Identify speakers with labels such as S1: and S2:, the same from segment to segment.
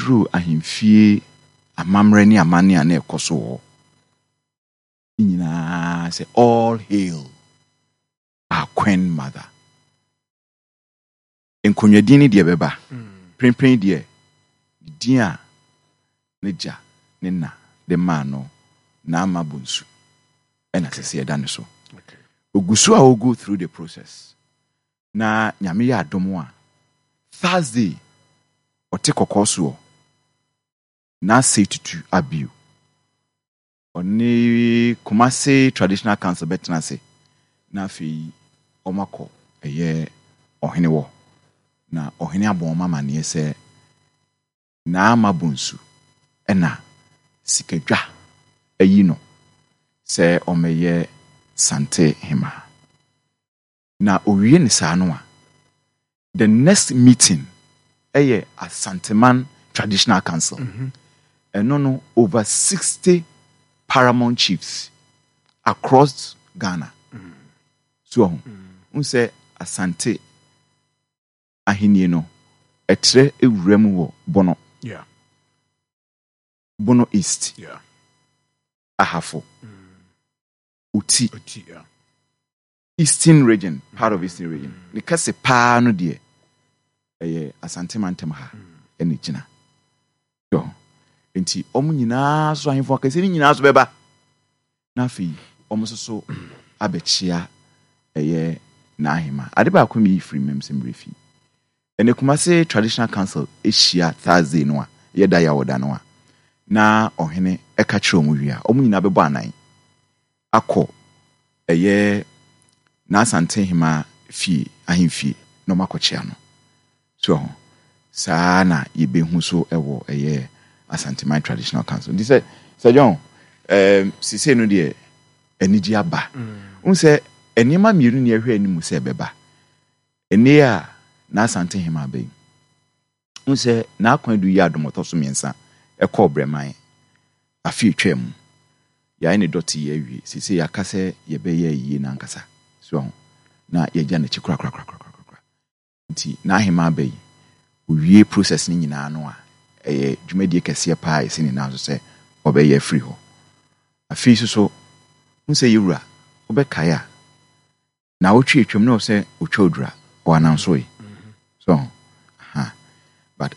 S1: through ahimfie amamre ni amane a na ekoso wo. Nyina say all hail our Queen Mother. Enkonwadini de beba. Prinprin de dia neja nena de mano na amabunsu. And as I done so. Okay. Ogusu a go through the process. Na nyame ya adomo a Thursday ote kokoso na say to abiu. Oni Kumasi Traditional Council betna say na fi omako eye ohene wo na ohene abon mama ne se na amabunsu ena sikadwa ayi no se omeye sante hima na owie ni saa no a the next meeting eye Asanteman Traditional Council no over 60 paramount chiefs across Ghana so unse Asante ahenie no etre ewurem wo Bono Bono East Ahafo Uti Eastern region, part of Eastern region. The kase pa no de Asante mantem ha eni gina. So enti omu nyina so ahemfo kase ni nyina so beba. Na fi omu so abechia na ahema. Ade ba akomi free memsem refi. Ene Kumasi Traditional Council ehia Thursday no a yeda ya woda no a. Na ohene eka kire omu wi a omu nyina bebo anan. Akọ na Asante hima fi ahemfie no makochia no. So saa na yebehu so ewo Asante My Traditional Council. They say Sir John sise no de eniji aba. Unse enima miru ne ehwe animu se beba. Ene a na Asante hima be. Unse na akwan du ya adomoto so miensa ekọ breman afi twam. Ya ene doti ye wi sise ya kase ye be ye yi na nkasa. So na ye gya na chikura kura. Nti na ahema be wie process ni nyina no a dwumadi kese pa ese ni na so se obeye free ho afi so nse yewura obekaya na otwe twem na se otwodura o ananso yi so but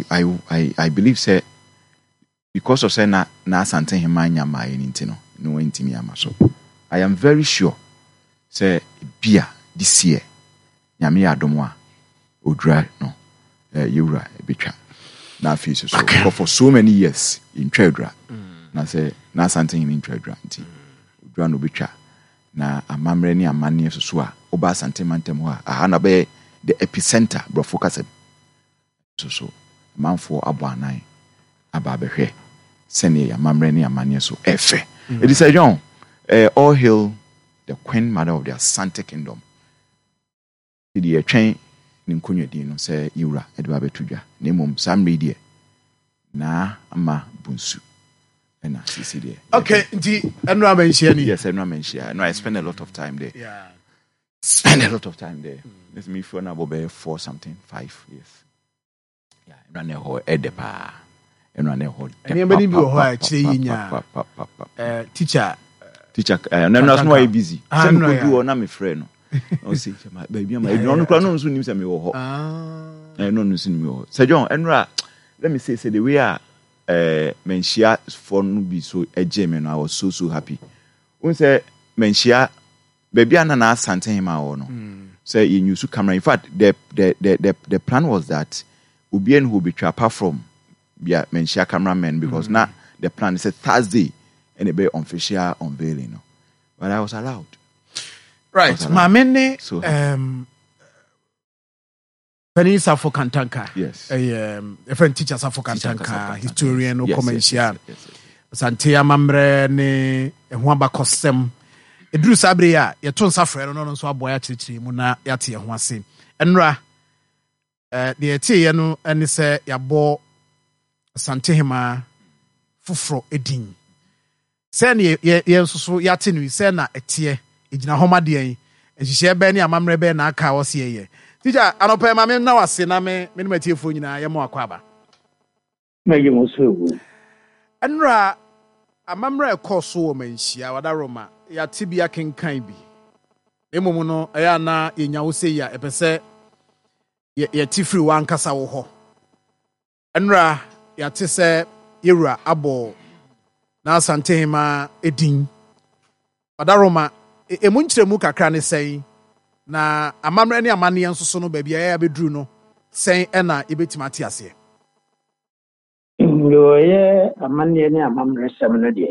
S1: I believe say because of say na Asante hema nyama ye ntino no wentimi ama so I am very sure say bia this year nyame adomo a odura no yewura betwa na afi so for so many years in Tredra na say na Asante in Tredra nti odura no betwa na amamre ni amane so a oba Asante mantem ho a na be the epicenter bro focus so manfo aboanan aba behwe sene amamre ni amane so efe it is John all hail the Queen Mother of the Asante Kingdom. The train ninkonwadi no say yura edwa betudwa na mom samre die na ama bunsu na sisi die.
S2: Okay, nti enra menhia ni.
S1: Yes, enra menhia. No, I spend a lot of time there. Yeah. Spend a lot of time there. Let me for now be 5 years. Yeah, enra ne ho edepa. Enra ne ho.
S2: Anybody be ho a kire yinya. Teacher
S1: I'm not busy. Some could do na me friend no. O say baby am I no kura no nso nim say me wo ho. No nso nim wo. Sir John enra let me say the way menhia for no be so ejeme no I was so happy. When say menhia baby ana na Asante hima wo no. Say you use camera. In fact the plan was that Ubien who be apart from menhia cameraman because now the plan is a Thursday and a be official unveiling no. But I was allowed.
S2: Right. Mamene Penny Safo Kantanka.
S1: Yes.
S2: A friend teacher Safo Kantanka, historian, no commercial. Santia Mamre ne Huamba Costem. A Drew Sabria, your ton suffer, no so boy chichi, Muna Yati Huasin. Enra the Etiano and say Yabo Santehima Fufro Edin. Send ye so yatin we send na etie ejina homa de en ehihye be ne amamre be na aka wo se ye teacher anopa ma me na wase na me no matiefo nyina ye mo akwaba
S3: Maybe Musu.
S2: Enra amamra ekoso wo manhia wadaroma ya tibia kenkan bi. Emomu no eya na yenya wo sei ya epese ye tifri wan kasa wo ho. Enra ya tese yewura abo na asantehema edin. Wadaroma emu nkyeremu kakra ne sei na amamra ne amane nsoso no baabi ya beduru no sei na yebetimati ase.
S3: Yoye amanye ni amamre semno de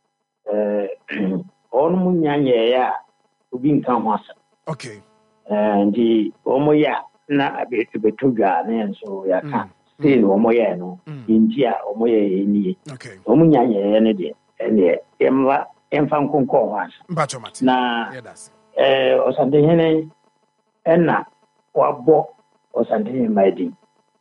S3: on mu nyanye ya obi nkan ho asa.
S2: Okay.
S3: Ndi omo ya na abetodwa na enso ya ka say omo ya no india omo ya eni.
S2: Okay.
S3: Omo nyanye ya ne de ene emwa emfa nkonko ho asa.
S2: Mbacho mati.
S3: Na
S2: Yedas.
S3: osande hene enna wabo osande hene maidi.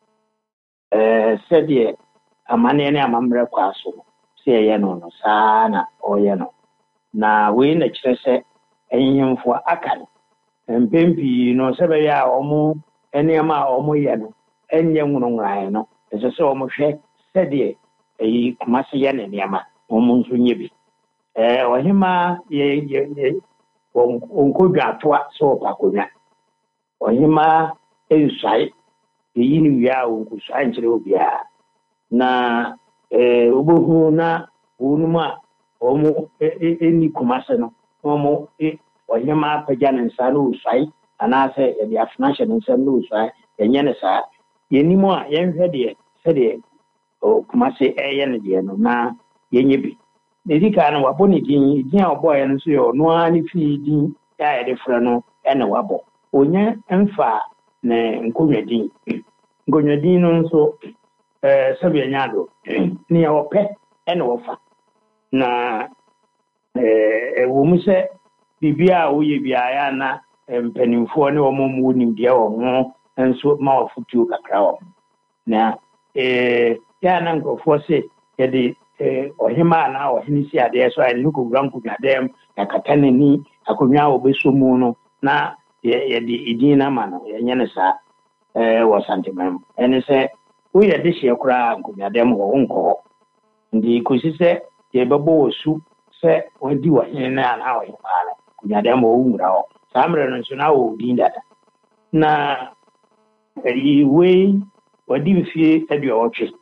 S3: Said amane ne amamre kwaso se ye no sana oye no na we na kire se enyimfo akan empempi no sebe ya omo enema omo ye no enye nwunwan no ese se omo hwe sede eyi kumase ye ne nema omo nso nye bi ohima ye onkodwa toa so pakonya ohima ensai eyi ni wia onkusai nkyere obia na obohu na onuma omo eni kumase no omo ohima pagya ne nsa no usai anase ye dia financial nsa no usai yenye ne sa yenimo a yenhwe de sede kumase eye ne de no na yenye bi dedika no wabo ne din a oboye no so yo no ani fi din ya ye de fra no ene wabo onye emfa ne nkonwadin no nso sabe nyado ni ope ene wofa na wo mu se bibia wo ye bia ya na mpanimfo ne wo mu nim dia wo ho enso ma ofutu kakra wo na ya na nkrofo se ye de ohima na ohini si ade so ai nuko granku gadem ya katanani akonwa wo besomu no na ye de idin na ma no ye nyane sa wo santimam ene se wo ye de hye kura nkunyadem ho nko ndi kosi se ye bebo osu se wadi wa hene na wa himala kunyadem ho nwura ho samre no so na wo din dada na we wadi mfie edu otwe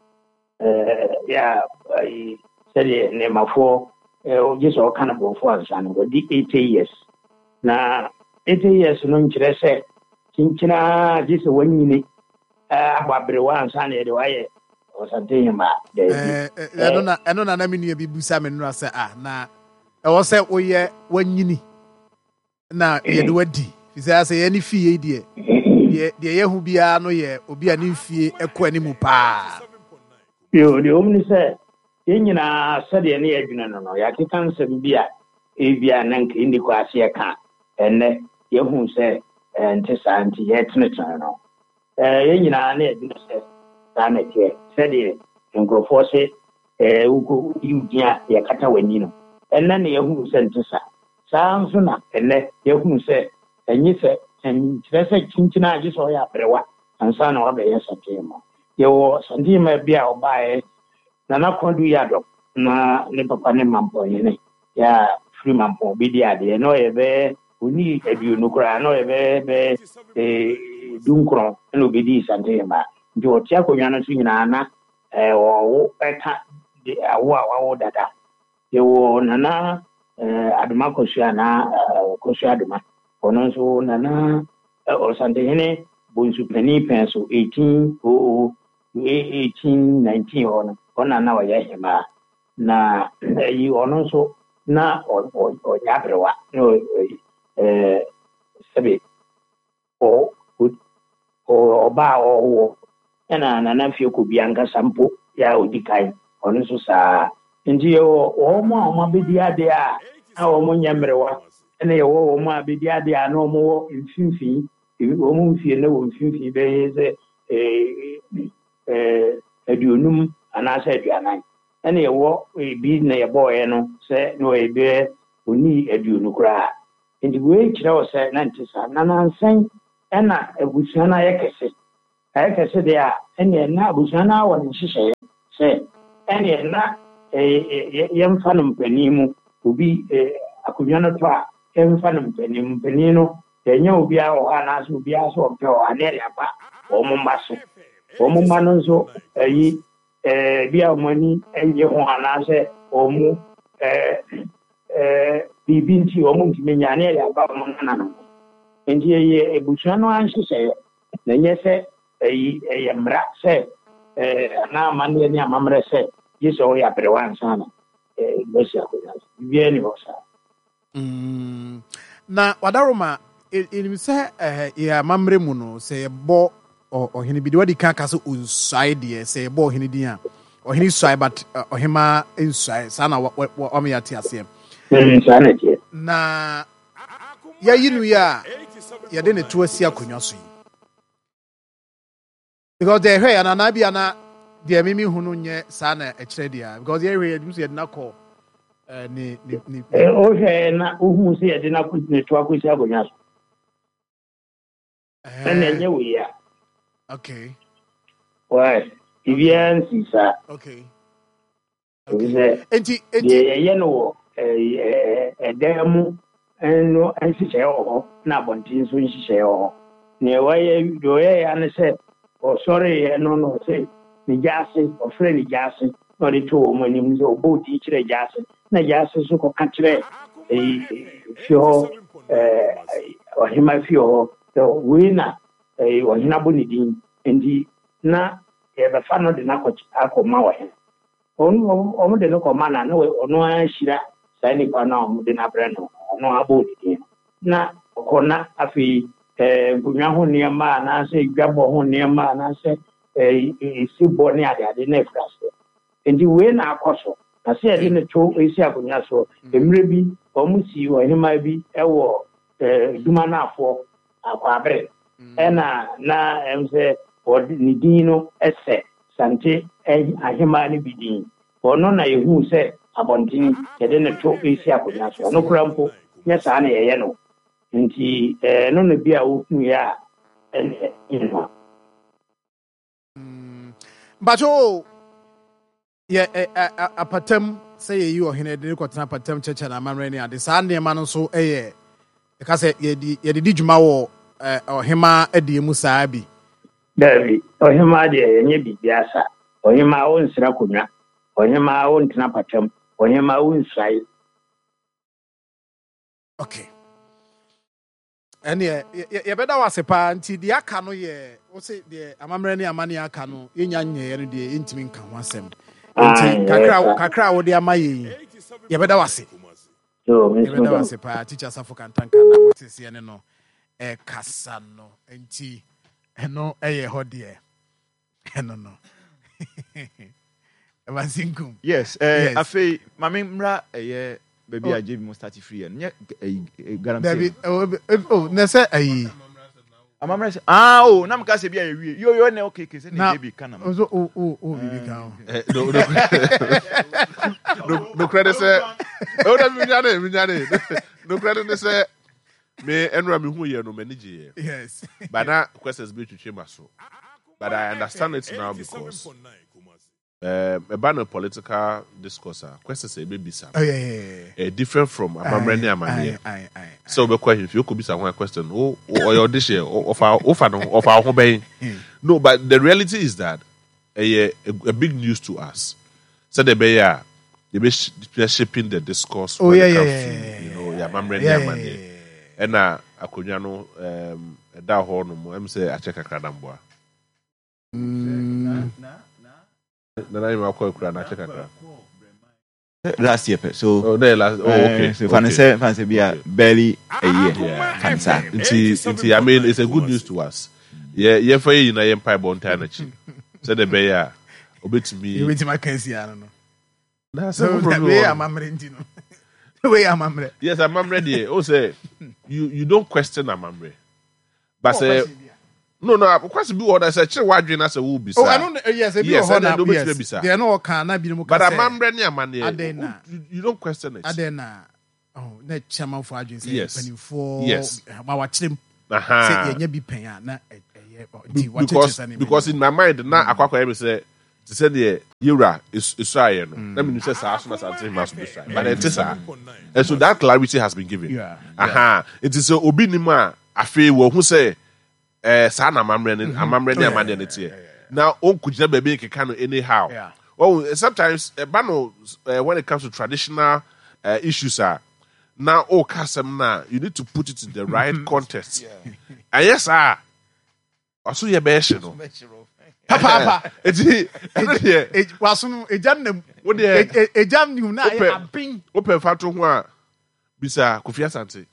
S3: ya sede ne mafo ogiso kana bofo ansan wadi 8 years na 8 years no nkyere se kinkyina gise wanyini ababrewa ansan ye de waye osante ma
S2: eno na menu e bibusa me nura se na e wo se oye wanyini na ye de wadi fi se ye ni fie de ye hu bia no ye obi ani fie ekọ animu pa
S3: yo de omni se yenyina sede ne adwuna no ya kekan nsem bia ebia nanka indi kwa ase ka enne ye hu se ntesa anti ye tenetene no yenyina na adwuna se sana ke sede nkrofo se uko yudia ya kata wani no enne ne ye hu se ntesa sanso na enne ye hu se enyi se entrese kinchina agi so ya brewa ansa na wabe ye sakema ye wo sandima bia obae na nakondu ya dok na ne papa ne mampo yene ya free mampo bidi ade no ye be oni aduonu kra no ye be dunkron no bidi sandima ndi otia konwa no nyina na wo eka de awo dada ye wo nana aduma kosua na kosua aduma ono so nana osandehene bonsu pani penso 1819 ona na waya hema na yi ono so na o yabrewa no sebe o ba o ena na fie ko bianga sampo ya odikai ono so sa ndi o mo bedi ade a o mo nyamrewa ene wo mo abedi ade a no mo mfimfi wo mo mfie na wo mfimfi be ze aduonum anasa aduanan ene wo bi na ye boye no se no ebe oni aduonu kura ndi we kire wo se na ntisa na nansan ena abusuana ye kese de a ene na abusuana wo nhihye say any na yɛmfa no mpanin mu obi akonnwa no to a yɛmfa no mpanin no yɛnyɛ obiara wɔ hɔ anaasɛ obiara sɛ ɔmpɛ wɔ ha na yɛde aba wɔn mma so wɔn mma no nso bi a wɔn ani nye ho anaasɛ wɔn biribi nti wɔn ntumi nya na yɛde aba wɔn nana no nti yɛ ebusua no ahyehyɛ na nyɛ sɛ ɛyɛ mmara sɛ na amanneɛ ne amammerɛ sɛ gye sɛ ɔyɛ aberewa ansa na bɛsi akonnwa so biribiara ni hɔ saa.
S2: Na wadaroma ɛnim sɛ yɛ amammerɛ mu no sɛ yɛbɔ ɔhene bi de wadi ka sɛ ɔnsuae deɛ sɛ yɛbɔ ɔhene din a ɔhene suae but ɔhema nsuae saa na wama yɛate aseɛ
S3: saa na teɛ
S2: na yɛyi no yi a yɛde ne to asi akonnwa so yi because deɛ ɛhwɛ yɛ nanaa bi ana deɛ mimi hu no nyɛ saa na ɛkyerɛ deɛ because yɛhwɛ yɛdim sɛ yɛde no akɔ
S3: wohwɛ na wohu sɛ yɛde no ne to akɔsi akonnwa so ɛna ɛnyɛ wɔ yi a
S2: okay
S3: why biribiara nsi saa
S2: okay
S3: sɛ deɛ yɛyɛ no wɔ ɛdan mu no nhyehyɛeɛ wɔ hɔ na abɔnten nso nhyehyɛeɛ wɔ hɔ nea wɔyɛyɛ ano sɛ ɔsɔreeɛ no sɛ ne gya ase ɔfrɛ ne gya ase na ɔde to wɔn anim sɛ ɔbɔ odi kyerɛ gya ase na gya ase nso kɔka kyerɛ fie hɔ ɔhema fie hɔ sɛ wei na ɔhena bɔ ne din nti na yɛbɛfa no de no akɔma ɔhene ɔmo de no kɔma na ɔno ahyira saa nnipa no a ɔmo de no abrɛ no ɔno abɔ ne din na ɔkɔ na afei nkonnwa ho nneɛma anaasɛ dwabɔ ho nneɛma anaasɛ esibɔ ne adeade na efura so nti wei na akɔ so na sɛ yɛde ne to esi akonnwa so mmerɛ bi ɔmo si ɔhema bi ɛwɔ duma n'afoɔ akɔabere ɛna na sɛ ɔde ne din no ɛsɛ sante ahema no bi din ɔno na yɛhu sɛ abɔnten yɛde ne to esi akonnwa so ɔno kora mpo nyɛ saa na yɛyɛ no nti no na bi a wohu yɛ a ɛno
S2: Bacho yɛ apatam sɛ yɛyi ɔhene de ne kɔtena apatam kyɛkyɛ na amammerɛ ne ade saa nneɛma no nso yɛ ɛka sɛ yɛde di dwuma wɔ ɔhema adie mu saa bi
S3: dabi ɔhema deɛ yɛnyɛ biribi asa ɔhema wonsra akonnwa ɔhema wontena apatam ɔhema wonsuae
S2: okay ɛne yɛbɛda wɔ ase paa nti deɛ aka no yɛ wo se deɛ amammerɛ ne amane aka no yɛnya nyɛeɛ no deɛ yɛntumi nka ho asɛm nti kakra a wode ama yɛyi yɛbɛda wɔ ase yɛbɛda wɔ ase paa teacher Safo Kantanka na moteseɛ ne no ɛkasa no nti ɛno ɛyɛ hɔ deɛ ɛno no ɛbansinkum
S1: yes afei mame mmra ɛyɛ baby a JB mo start free and guarantee
S2: ne sɛ ayi
S1: amamra say na mka say bia yewie yo na okay say na JB kana
S2: so bibi ka
S4: no credit say na mi nyane no credit say me enra me hu ye no manage ye
S2: yes
S4: but na questions be twetwe maso but I understand it now because about the political discourse, questions a baby different from amamre ne amane. So the question, if you could be some question, or your dish of our home. No, but the reality is that a big news to us. So they be shaping the discourse. You know, amamre ne amane. And now akunyano da ho no mo say a check akradamboa.
S1: Last year, so
S4: okay.
S1: So fancy be a barely a year.
S4: I mean, it's a good news to us. Yeah, for you, na empire born energy. So the bear, obit me.
S2: You wait my case, I don't know.
S4: That's
S2: so the way I'm amrentino. The way I'm amre.
S4: Yes, I'm amre. Oh, say you don't question amamre, but say. No, of course, be what I said. Why do you say will be?
S2: Oh, I don't. Yes,
S4: yes.
S2: They are no can I be more.
S4: But I'm money. You don't question it.
S2: Adena. Oh, that chairman for agency.
S4: Yes.
S2: Penny for
S4: yes.
S2: My watch them. Say you be paying.
S4: Because in my mind, now I say to say the Yura is Israel. Let me say Asuna Sante must be Israel. But it is and so that clarity has been given. It is Obi Nima Afe who say Sana Mamren Amande. Now on could never be anyhow. Well, sometimes when it comes to traditional issues now you need to put it in the right context. And yes, also your best,
S2: Papa.
S4: Open Fatu Hua Bisa Kufia Sante.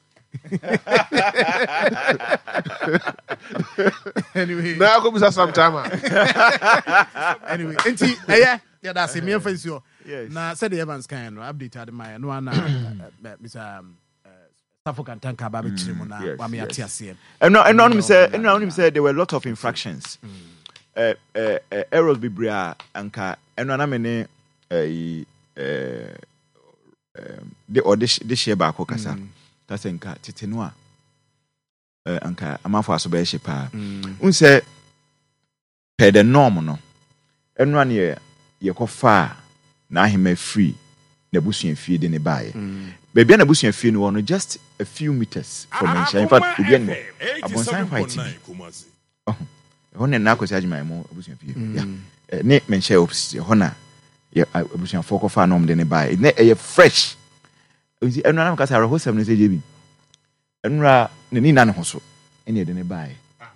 S2: Anyway,
S4: now go Bisa sometime.
S2: Anyway, yeah, that's a mere face. Now, said the Evans kind of updated my no one, Mr. Suffolk and Tanka Baby Chimona, Wamia TSM.
S1: And no, said there were a lot of infractions. Errors Bibria Anka, and no, I mean, this year back, Okasa, Tasenka, Titinua, Anka, Amafa Sobeshipa. Unse, pay the normal, and 1 year, you go far. Now he may free the bushing feed in a buy. Baby and a bushing feed no just a few meters from Mensha. In fact, again, upon sign fighting. Oh, on and Narcos my more bushing feed. Yeah, Nate Mensha, honor, yeah, I bushing a fork of far norm than a buy. It fresh. And none of us are a host of JB. And Ra Nina Hosso, any than a buy.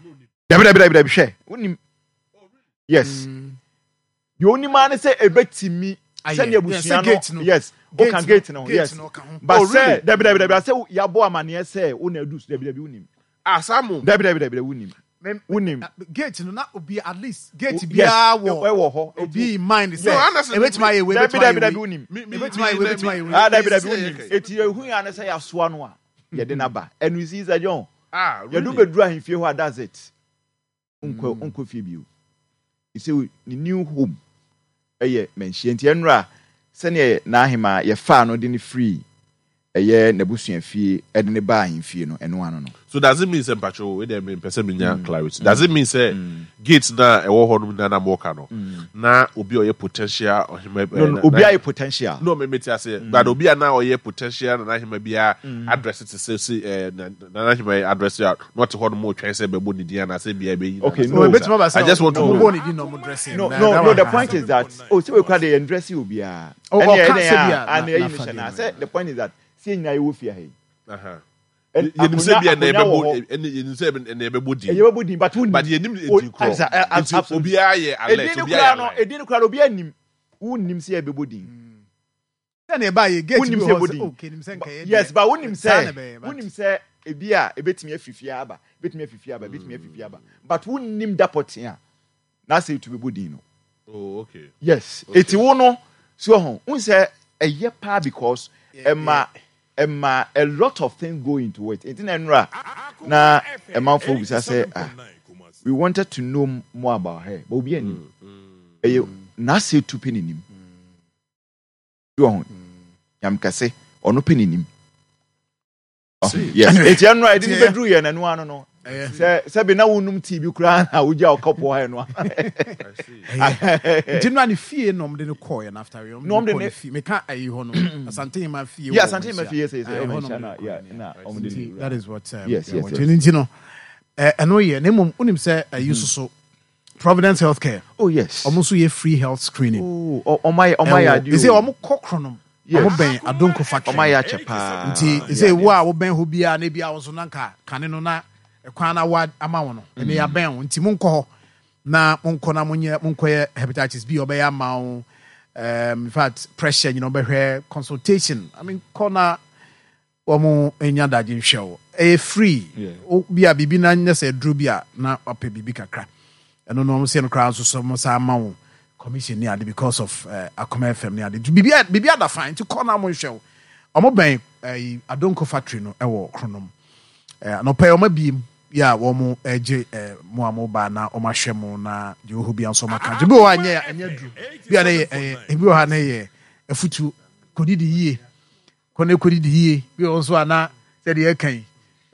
S1: Yes. You only man say a bet to me. Send your bushano. Yes. O can gate no. Yes. But say I say ya boy man say una do unim.
S4: Samu.
S2: Unim. Gate no na obi at least gate bia wo. Obi in mind say. E wait my way.
S1: Unim.
S2: Wait my way.
S1: Unim. Eti hu ya na say asoa no a. Ye de na ba. And we see that John. You do be dra him fie who does it. Unko fie bio. You say the new home. Mention Tienra, send na hima ye fa no de free. Nebusian fee, Edna buying fee no and one.
S4: So does it mean say patrol with them in person clarity? Does it mean say gates na a war na mokano? Na obi or potential or him
S1: obi a potential.
S4: No, me say but obi na or ye potential na him be address it to say na him address out not to hold more chance say be body dia na say be.
S1: Okay, no,
S4: I just want to
S2: no,
S1: the point is that so we call the address you be and the point is that seeing na you fear him.
S4: You say be na you say na body
S1: but
S4: you nim it obi aye alert obi aye
S1: edin kra obi anim unnim say be body
S2: na e ba ye gate
S1: be okay nim say nkai yes but unnim say ebia ebetimi afifia aba but unnim dapot ya na say to be body no.
S4: Oh okay.
S1: Yes eti wo no so ho un say eye pa because Emma, a lot of things go into it. It's na Emma folks say, we wanted to know more about her. But we na say two penny him. Yam kase or no penny him. Yes, it's I didn't even do you and one no. Say be na unum TV kura na uja o couple ha no.
S2: Didn't any fear no de call and after you. No de fear. Me can ayi ho no. Asante ma fear.
S1: Yeah, asante ma fear say na.
S2: That is what
S1: yes.
S2: You know. Eno ye na mum unim say ayi so Providence Healthcare.
S1: Oh yes.
S2: Almost ye free health screening.
S1: Oh my adu.
S2: They say omo kokronom. Omo ben adonko factory.
S1: Oh my ya chepa.
S2: Nti say wo ben ho bia na bia wo so nanka kane no na kwana wa amawo no ene ya ben nti monko ho na monko na monko hepatitis B obey amawo in fact pressure you know be consultation I mean corner omo enya daje nhwewo e free bia bibi na nya se dru bia na ope bibi kakra eno no mo se no kra so mo sa amawo commission ni ade because of Akoma FM ni ade bibi ada fine to corner mo nhwewo omo ben adonko factory no ewo kronom no pay omo biem ya womo eje mo amoba na o mahwemo na je ohu bia nso maka je bi o anya dru bia na ebi o ha na ye afutu kodidi yie bi o nso ana se de kan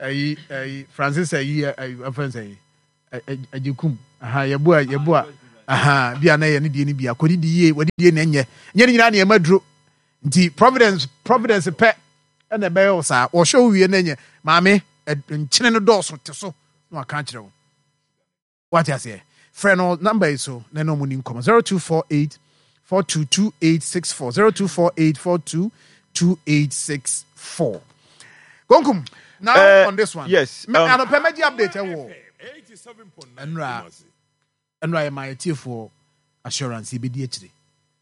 S2: Francis ayi afan say ajikum aha yebo aha bia na ye ne die ne bia kodi die wadi die na nye nyina na ye maduro nti providence pe na be yo sa wo show wie na nye maame nkyene no dɔɔso te so na aka kyerɛ wo what you say friend no number is so na no money come 0248 422864 0248 422864 Gonkum now on this one
S1: yes
S2: and permit update wo 87.9 and my tier for assurance be di akire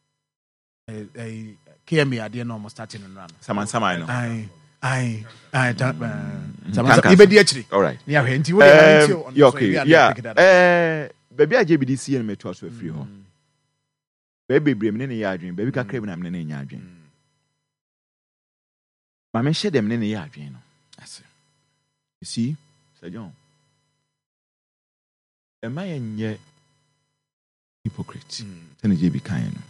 S2: KMA ade no almost starting and run
S1: sama I know
S2: I be di akire
S1: all right
S2: yeah nti we dey
S1: okay yeah baby AJBDC and me to so free ho baby brem ne ya adwen baby kakra bi na me ne nya adwen ma me hye dem ne ya adwen no ase you see Sir John am I a hypocrite tell JB kan no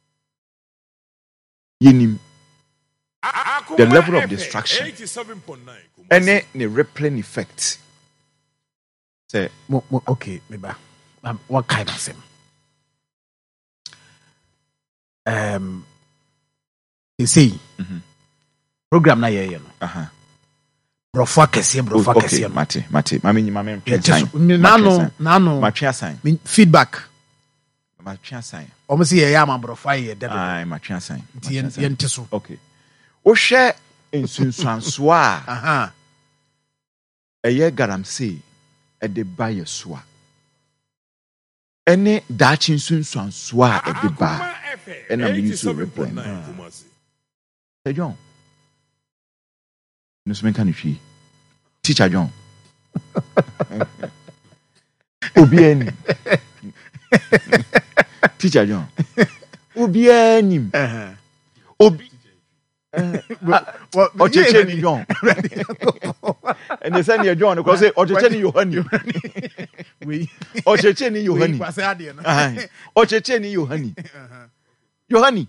S1: yenim the level of distraction 87.9 and the rippling effect say
S2: okay maybe what kind of thing you see program na ye no brofa kese
S1: mate mame
S2: nano
S1: matwe sign
S2: feedback
S1: matwe sign
S2: omo se ye ama brofa ye debe
S1: ai matwe sign
S2: ye nteso
S1: okay wo hwe ensunsuanso a eye garamse e de ba ye so a ene dachi nsunsuanso a e de ba ena me so reply Sir John no so can you teacher John obiani teacher John obiani obi ocheche ni John and they send you John because say ocheche ni Yohani
S2: we
S1: ocheche ni Yohani ocheche ni Yohani Yohani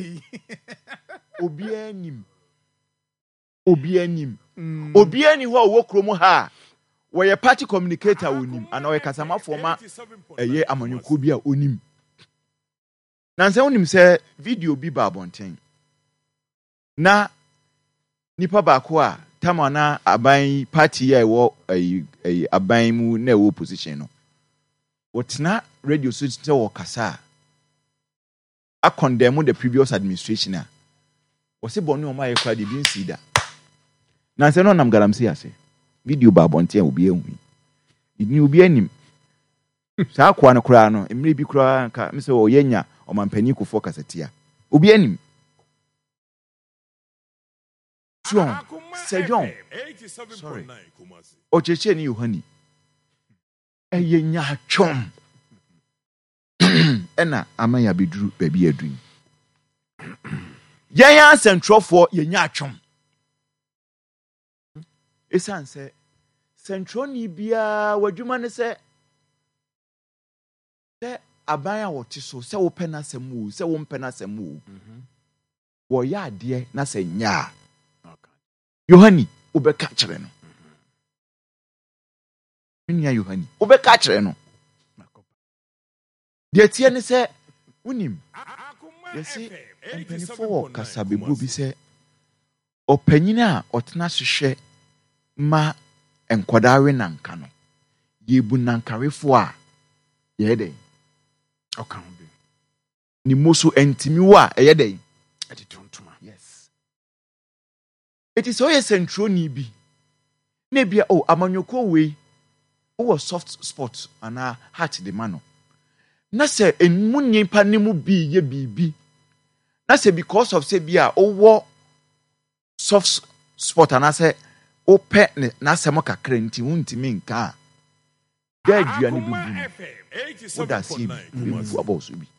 S1: obiani ho wo kromo ha wo ye party communicator onim ana wo kasamafo ma eye amanyuko bi a onim na nse onim se video bi ba bonten na nipa ba ko a tamana aban party ya wo aban mu na wo position no wotna radio so tete wo kasa a condemn the previous administration a wose bonu o ma ye kwa de bi nsida na nse no nam garamsi ase video ba bonten obi ehu ni obi anim saa kwa no kura no emre bi kura ka mse o yenya o mampani ku focus atia obi anim John Sir John 87.9 ocheche ni Yohani enya chom ena amaya beduru baby adun yenya centrofo yenya chom esan se centroni bia wadwuma ne se aban a wote so se wo pena semu se wo mpena semu wo ya ade na se nya Yohani obeka kire no nya Yohani obeka kire no de tie ne se unim yesi empenifo kasa bebu bi se opanyina otena hwehwe ma enkwadawe nanka no yebu nankarefo a ye den okan bi ni moso entimi wa eye den atitontuma yes it is so centroni bi na bia amanyoko we wo soft spot ana heart de mano na se enmu nyipa ne mu bi ye bibi na se because of say bia wo soft spot ana se ope na se mo kakra nti wuntimi nka da aduane bi bu oda si bi fu aboso bi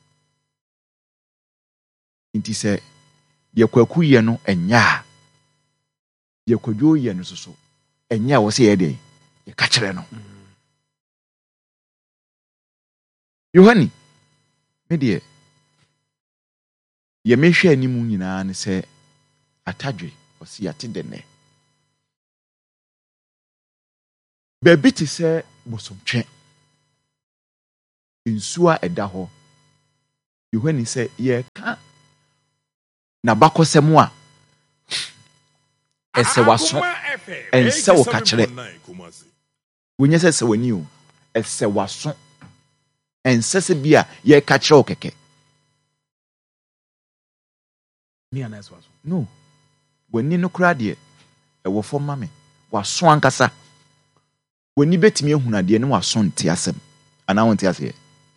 S1: nti se ye kwaku ye no enya ye kwadwo ye no so enya wo se ye de ye ka kire no Yohani me de ye mehwe animu nyina ne se atadwe o se yate de ne baby ti se bosomtwe nsuo a ɛda hɔ Yohane sɛ yɛka na bakɔsɛm a ɛsɛ waso ɛnsɛ wo ka kyerɛ wonyɛ sɛ wani o ɛsɛ waso ɛnsɛ sɛ bi a yɛka kyerɛ wo kɛkɛ no wani no koraa deɛ ɛwɔ fam ma me waso ankasa wani bɛtumi ahunu adeɛ ne waso nte asɛm anaa wo nte aseɛ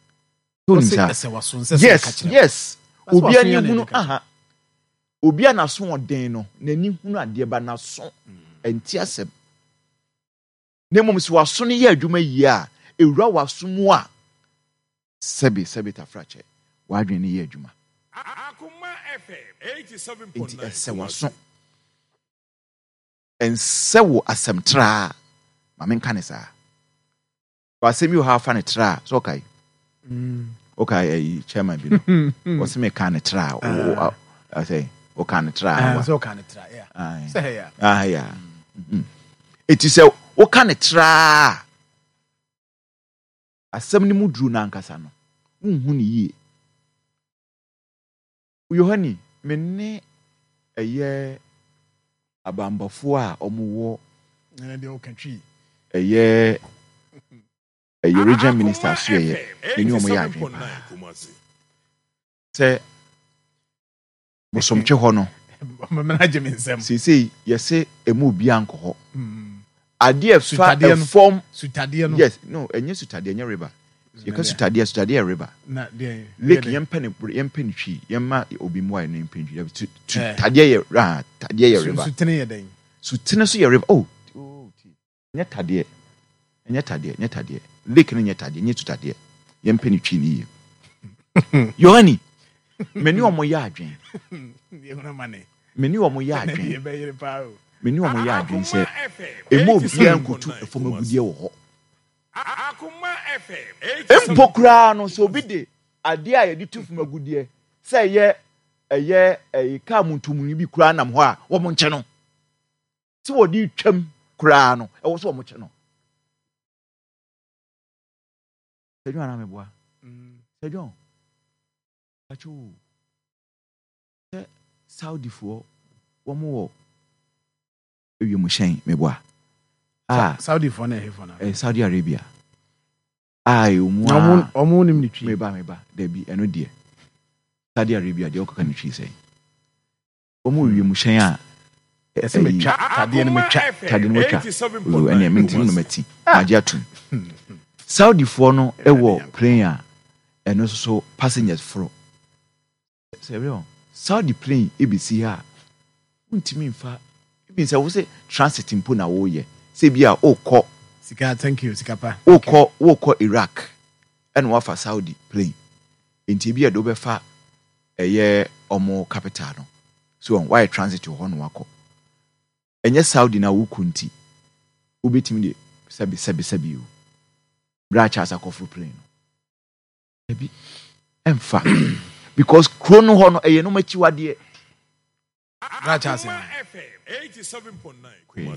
S1: yes obia ni hunu obia na so ɔden no n'ani hunu adeɛ ba na so nte asɛm na mmom si waso no yɛ adwuma yie a ewura waso mu a sɛbi tafrakyɛ wadwen ne yɛ adwuma
S5: Akuma FM 87.9
S1: nti ɛsɛ waso ɛnsɛ wo asɛm traa ma menka ne saa wasɛm yi wɔ ha fa ne traa so ɔkae okay chairman bi no wɔsɛ me ka ne traa I say o ka ne traa
S2: so ka ne traa say ya
S1: ya it is o ka ne traa asɛm ne mu duru na ankasa no unhu ne yie Yohane me ne ɛyɛ abambafo a ɔmo wɔ
S2: de o kantwi
S1: ɛyɛ regional minister so ɛyɛ ɛni ɔmo yɛ adwen sɛ bosomtwe hɔ no sisi yɛsɛ emu obi ankɔ hɔ adeɛ fa form
S2: sutadeɛ no
S1: yes no ɛnyɛ sutadeɛ ɛnyɛ river yɛka sutadeɛ river
S2: na deɛ
S1: lake yɛmpɛ ne twi yɛma obi mu a ne yɛmpɛ twi sutadeɛ yɛ tadeɛ yɛ river
S2: sutene yɛ den
S1: sutene so yɛ river nyɛ tadeɛ lake no nyɛ tadeɛ nyɛ sutadeɛ yɛmpɛ ne twi ne yie Yohane meni omo yɛ adwen meni omo yɛ adwen sɛ emu obi ankotu efom agudie wɔ hɔ empo koraa no so obi de ade a yɛde tu fom agudie sɛ ɛyɛ ka muntumuni bi koraa nam hɔ a wɔn nkyɛ no sɛ wɔde twam koraa no ɛwɔ so wɔn nkyɛ no sɛdwo ana meboa sɛdwo acho Saudi for one more ewimuhyɛn meboa
S2: Saudi for na hefo na
S1: Saudi Arabia
S2: omo nim ni twi
S1: meba da bi eno de Saudi Arabia de okaka ni twi sɛ omo ewimuhyɛn a
S2: ɛsɛ metwa tade no metwa
S1: ɛne mentinu no mati agye atum Saudi for no ɛwɔ plane a ɛno so passengers fro sɛbio Saudi plane ebisi ha untimi mfa ebi sɛ wo sɛ transit mpo na wo yɛ sɛ bi a okɔ
S2: sika thank you sika pa
S1: okɔ Iraq ɛna wafa Saudi plane enti bi a do bɛfa ɛyɛ ɔmo capital no so why transit hɔ no wakɔ ɛnyɛ Saudi na wo kunti wo betimi de sɛbi o bracha asakɔfo plane no ebi ɛmfa because krono hɔ no ɛyɛ no machiwadeɛ
S2: bracha ase
S5: 87.9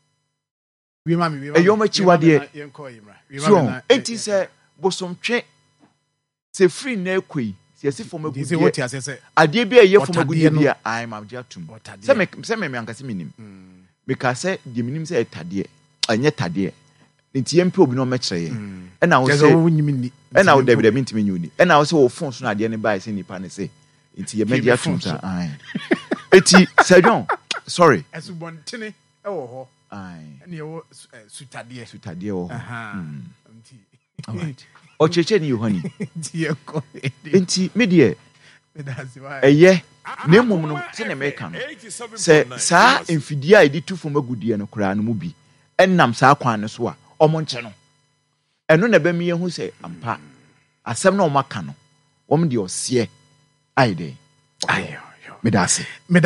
S1: ɛyɛ machiwadeɛ so enti sɛ bosomtwe sɛ free na ekoi sɛ yɛsi fom agudie adeɛ bi a ɛyɛ fom agudie bi a I'm abjatum sɛ me ankasa minim meka sɛ deɛ minim sɛ ɛtadeɛ ɛnyɛ tadeɛ nti yɛmpɛ obi no ɔmɛkyerɛ yɛ ɛna wo sɛ ɛna wo David ntimi nyuni ɛna wo sɛ wo phone so na adeɛ ne bae sɛ nipa ne sɛ nti yɛmɛgye atom sa eti Sir sorry
S2: ɛsubontene ɛwɔ hɔ ɛne ɛwɔ
S1: sutadeɛ wɔ hɔ alright ɔkyerɛkyerɛ ne Yohane nti me deɛ ɛyɛ na mmom no sɛ na mɛka no sɛ saa mfidie a yɛde tu fom agudie no koraa no mu bi ɛnam saa kwan no so a ɔmo nkyɛ no ɛno na bɛmi yɛhu sɛ ampa asɛm na ɔmo aka no wɔm deɛ ɔseɛ ayɛ dɛ medase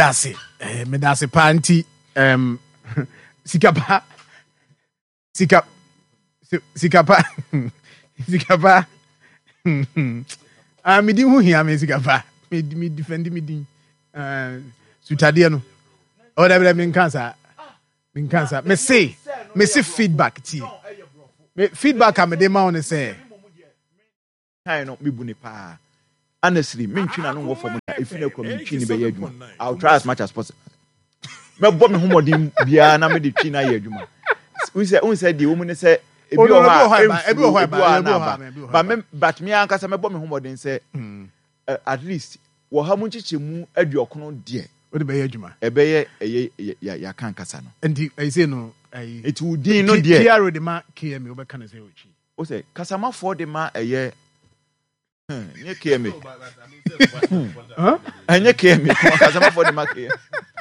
S1: pa nti sika pa
S2: medi ho hia me sika pa me defend me din sutadeɛ no ɔda menka saa me say feedback tie me feedback a me de ma on say
S1: I no me buni pa. Honestly, me ntwina no wo for me if na kwa me ntwini be ye adwuma. I'll try as much as possible. Me bo me homodin bia na me de twina ye adwuma. We say the woman say ebi o ha but me ankasa me bo me homodin say at least wo ha mu nchiche mu aduokono de
S2: o de be ye adwuma
S1: e be ye ya kan kasa no
S2: ndi I say no I
S1: it would din no de
S2: TRO de ma KM o be kan say ochi
S1: o say kasama for de ma eye nye KM anye KM kasama for de ma KM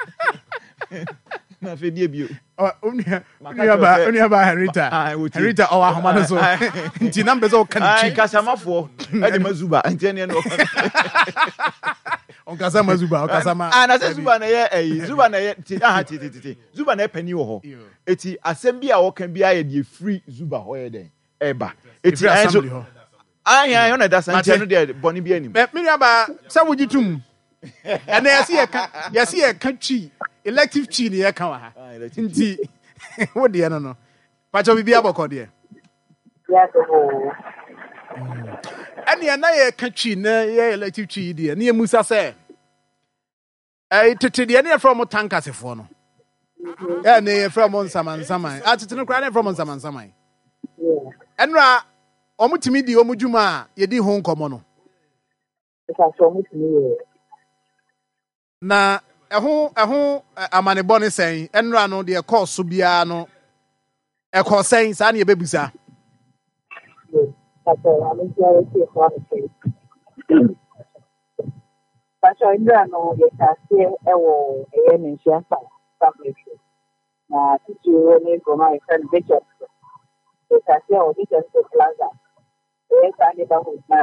S1: na fe die bio
S2: unia ba Henrietta o ahoma no so nti na mbezo kan chi
S1: kasama for e de mazuba nti ne no
S2: on kasama zuba
S1: na se zuba na ye zuba na ye ti zuba na pani wo ho eti asem bi a wo kan bi aye de free zuba ho ye den eba eti aso aya na da san no de boni bi anim
S2: me nua sa wujitum ene yesi ye ka chi elective chi ne ye ka wa ha nti wo de no pacho bibi aboko de ene na ye ka chi na ye elective chi de ne musa se tete de ne from tankasefo no ne from nsaman atete no kra ne from nsaman enra omutimi di omudwuma ye di ho nkomo no na ɛho amanebɔ ne sɛn ɛnura no deɛ kɔɔ so biara no ɛkɔ sɛn saa ne yɛbɛbusa
S6: Pastor Indra no yɛkase ɛwɔ ɛyɛ ne nhyia na titiri ne nkɔmɔ a yɛfrɛ no bishop yɛkase ɛwɔ bishop plaza ɛyɛ saa ne ba ho na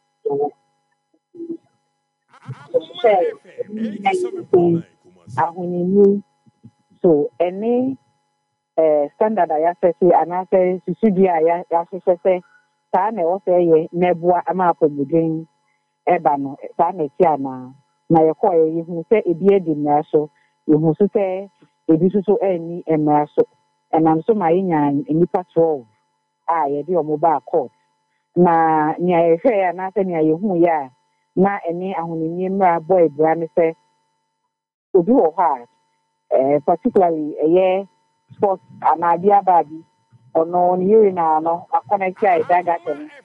S6: ahunini so any standard a yɛasɛse anaasɛ susudua a yɛahyehyɛ sɛ saa na ɛwɔ sɛ yɛ n'ɛboa ama apɔmuden ɛba no saa na ɛti anaa na yɛkɔɔ yɛhu sɛ ebi adi mmara so yɛhu so sɛ ebi nso anni mmara so ɛnam so ma yɛnya nnipa 12 a yɛde ɔmo baa court na nea yɛhwɛeɛ anaasɛ nea yɛhuuɛ a na ɛne ahonini mmara bɔ ebira ne sɛ obi wɔ hɔ a particularly ɛyɛ sports anaade aba bi ɔno ne urina no akɔnɛkti a ɛda gata no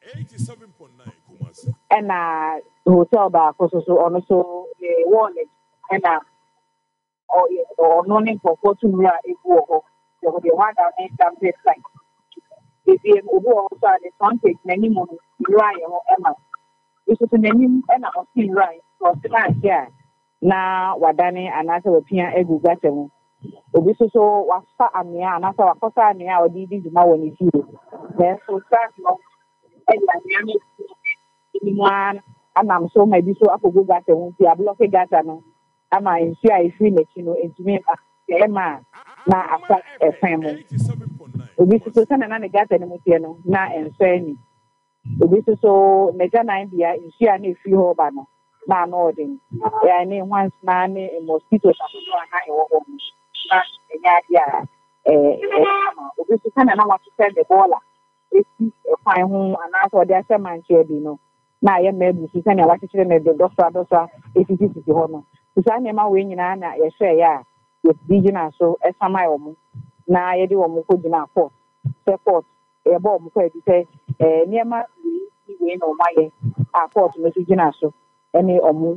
S6: ɛna hotel baako so ɔno so wɔɔ ne ɛna ɔno ne nkɔfoɔ tum a ɛgu wɔ hɔ yɛde one down ne dampe site ebi obi wɔ hɔ so a ne frontage n'anim no nwura yɛ hɔ ɛma nso n'anim ɛna ɔsi nwura ɔsi n'ahyɛ a na wadane anaasɛ wapia egu gata mu obi so wafa amea anaasɛ wakɔsa amea a ɔde di dwuma wɔ ne fie nanso saa no ɛde amea no ɛnimu anam so ma bi so akɔgu gata mu nti ablɔke gata no ama nsuo a efiri n'akyi no ntumi ɛma na asa ɛfɛn mu obi so sɛ na ne gata no mu tie no na nso ani obi so n'agya nan bia nsuo a na efiri hɔ ba no na ano ɔden ne once na ne mosquito tapodo a na ɛwɔ hɔ na ɛnya ade a obi so kana na wato sɛ the ball a esi ɛkwan ho anaasɛ ɔde ahyɛ mankyɛ bi no na ayɛ mɛbu so sɛ nea wakyekyere ne de dɔsɔ esisi hɔ no saa nneɛma wei nyinaa na yɛhwɛeɛ a yɛdi gyina so ɛsama wɔn na yɛde wɔn kɔ gyina court sɛ court yɛbɔ wɔn kɔ adi sɛ nneɛma wei na wɔn ayɛ a court no so gyina so ɛne wɔn.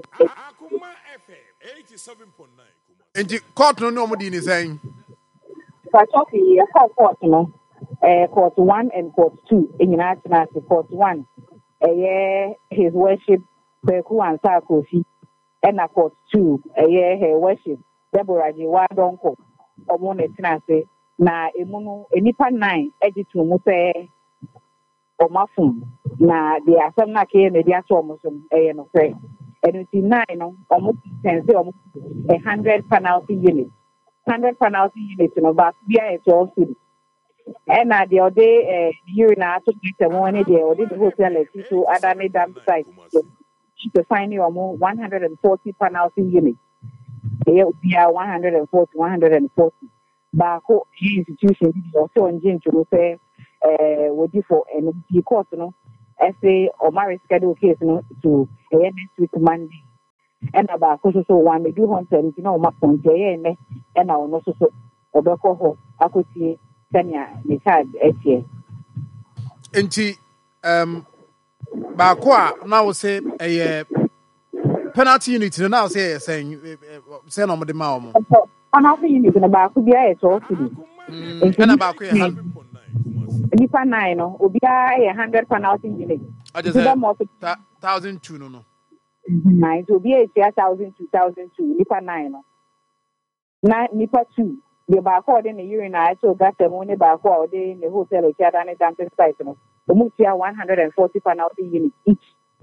S2: nti court no ne wɔn di ne sɛn.
S6: Patɔki yɛkɔ court no court 1 and court 2 nyinaa tena ase court 1 ɛyɛ his worship Kweku Ansa Kofi ɛna court 2 ɛyɛ her worship Deborah Jiwa Donko ɔmo na tena ase na emu no nipa 9 ɛgye to mu sɛ ɔmo afom na de asɛm na kɛyɛ na de ato ɔmo so ɛyɛ no fɛ ɛno ti 9 no ɔmo sɛnse ɔmo 100 penalty unit 100 penalty unit no baako bi ayɛ 12 cities ɛna deɛ ɔde urine ato gate mu ne deɛ ɔde the hotel ati so adane dam site to find ɔmo 140 penalty unit ɛyɛ obia 140 baako institution bi ɔsɛ ɔngye ntomo sɛ wɔdi for ɛno ti court no say or marriage schedule case no to next week Monday. And about so one may do hunt and my phone and I will also Obeko I could see Tanya the child here.
S2: Enti baako a now say a penalty unit now say saying no mo de ma omo.
S6: Penalty unit na baako bia e to to di.
S2: Na baako e
S6: nipa 9 no obia e 100 penalty unit.
S2: Just 1,002 no.
S6: Nine to be 2002 nipa 9 no. Na nipa 2 the baako de ne urine I so got them only baako de ne hotel e kia ne dancing site no. Omutia 140 penalty unit each.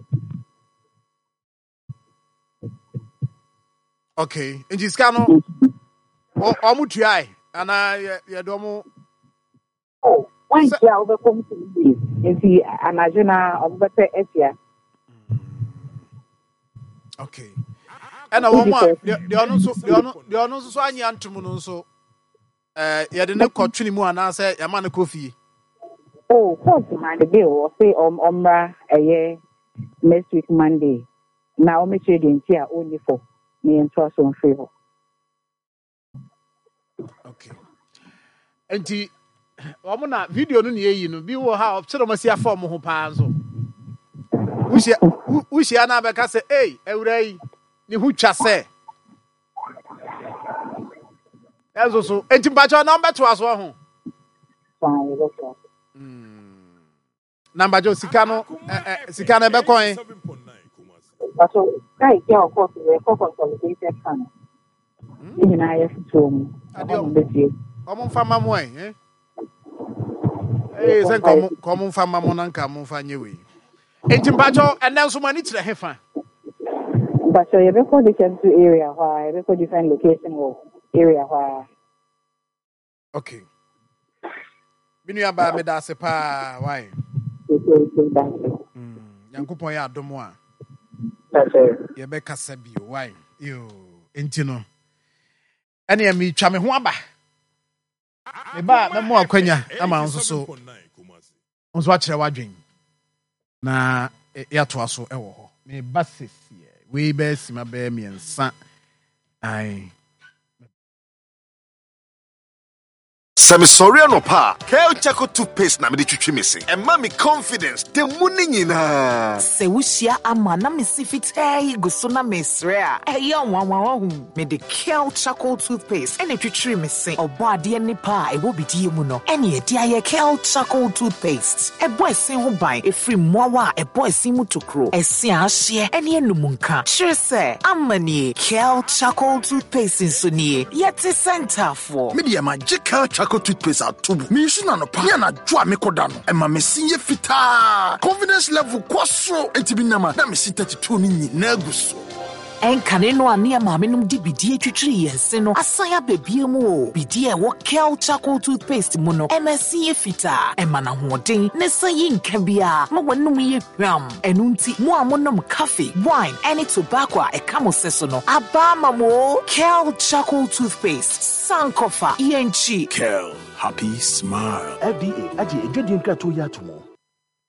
S2: Okay, in this cano, omutia, and I domo.
S6: Oh, one year overcome to this. You see, imagine of better Etia.
S2: Okay, and I want the honor so any antimun so. You didn't continue more and answer a man of coffee.
S6: Oh, course, man, the bill or say Omra a year next week Monday. Now, me trading here only for me and trust on favor.
S2: Okay. And the video no ye no bi wo ha obsero masia form ho pa so. Wushi ana be ka say eh ewrai ni hu twa say. Ezo so enti bacho na beto aso ho.
S6: Fine, okay.
S2: Number jo sika no be coin.
S6: But so guy here of course we for consolidated fund. In I have to
S2: Omo fama mo eh. Eh say come fama mo nanka mo fa nye we. Enti bacho enen so mani tire hefa.
S6: But so you record different area where you record different location or area where.
S2: Okay. Binu ya ba me da se pa why? Yankopon ya adomo a. Ye be kasa bi why? Yo, enti no. Ene ya mi twa me ho aba. Me ba me mo akwanya ama nso so. Nso a kire wadwen. Na ya to aso e wo ho. Me ba sesi we be sima be miensa. Ai
S7: Sami sorry no pa. Kel Chaco toothpaste na me de twitwi me se. And me confidence the money nyina.
S8: Se wushia ama na me si fitai guso na mesre a. Eya wanwanwa me de Kel Chaco toothpaste. Ene twitwi me se. Obo ade ni pa e wo bidie mu no. Ene e dia ye Kel Chaco toothpaste. E boy sen ho ban e free mowa e boy sen mu tokro. E se ahye ene enumunka. Sure se amani Kel Chaco toothpaste so ni. Yeti center for.
S9: Media magic Kel Chaco toothpaste atubu. Me use na no pa. Ya na dwa me koda no. E ma me sinye fita. Confidence level kwaso entibi nama. Na me si 32 ni nyina guso.
S8: Enkane no ane maamenum di bidie twitwiri yense no asanya bebie mu o bidie wo Kel Chaco toothpaste mu no MSC ye fita emana hoden ne sayi nka bia ma wanum ye hwam enunti mu amonom coffee wine any tobacco e kamo seso no aba mamo Kel Chaco toothpaste sankofa enchi
S9: Kel happy smile.
S10: FDA aje edwedin krato ya tomo